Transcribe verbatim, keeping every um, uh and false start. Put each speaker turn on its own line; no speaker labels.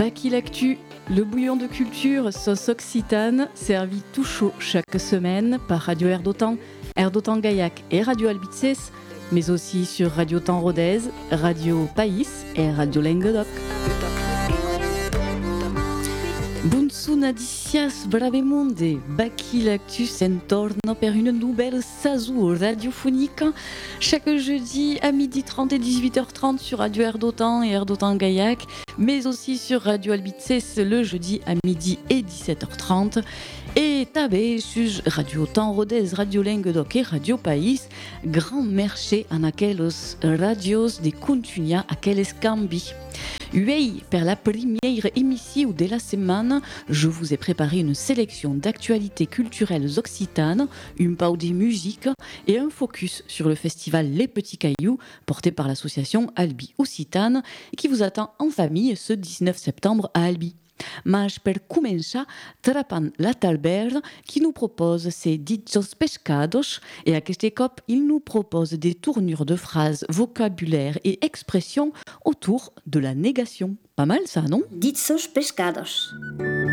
Baki l'actu, le bouillon de culture sauce occitane, servi tout chaud chaque semaine par Radio Air d'Otan, Air d'Otan Gaillac et Radio Albices, mais aussi sur Radio Temps Rodez, Radio País et Radio Languedoc. Bunsunadicias bravemonde, Baki l'actu s'entorne per une nouvelle saison radiophonique chaque jeudi à midi trente et dix-huit heures trente sur Radio Air d'Otan et Air d'Otan Gaillac, mais aussi sur Radio Albices le jeudi à midi et dix-sept heures trente. Et tabé sur Radio Temps Rodez, Radio Languedoc et Radio País, grand marché en aquellos radios de continuar aqueles cambi. Uei, per la première émission de la semaine, je vous ai préparé une sélection d'actualités culturelles occitanes, une pause de musique et un focus sur le festival Les Petits Cailloux, porté par l'association Albi Occitane, qui vous attend en famille ce dix-neuf septembre à Albi. Mas per començar, Trapan la Talbert, qui nous propose ses dichos pescados, et à aquest cop, il nous propose des tournures de phrases, vocabulaire et expressions autour de la négation. Pas mal ça, non?
Dichos pescados.